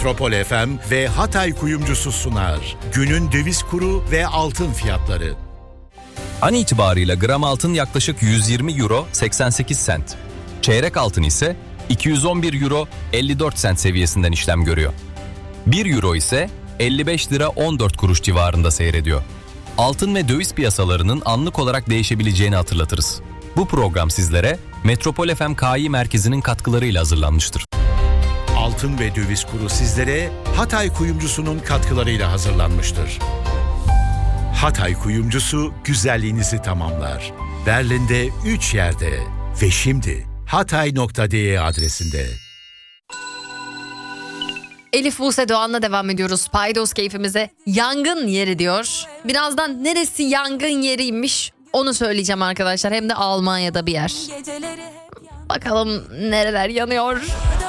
Metropol FM ve Hatay Kuyumcusu sunar. Günün döviz kuru ve altın fiyatları. An itibarıyla gram altın yaklaşık 120 euro 88 sent. Çeyrek altın ise 211 euro 54 sent seviyesinden işlem görüyor. 1 euro ise 55 lira 14 kuruş civarında seyrediyor. Altın ve döviz piyasalarının anlık olarak değişebileceğini hatırlatırız. Bu program sizlere Metropol FM Kİ merkezinin katkılarıyla hazırlanmıştır. Altın ve döviz kuru sizlere Hatay Kuyumcusu'nun katkılarıyla hazırlanmıştır. Hatay Kuyumcusu güzelliğinizi tamamlar. Berlin'de 3 yerde ve şimdi hatay.de adresinde. Elif Buse Doğan'la devam ediyoruz. Paydos keyfimize yangın yeri diyor. Birazdan neresi yangın yeriymiş onu söyleyeceğim arkadaşlar. Hem de Almanya'da bir yer. Bakalım nereler yanıyor.